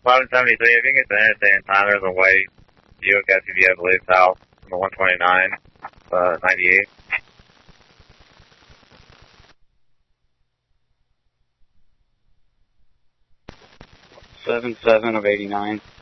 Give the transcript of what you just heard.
1173, if you can get to anything in time, there's a white Buick SUV, I believe, south on the 129, 98. 77 of 89.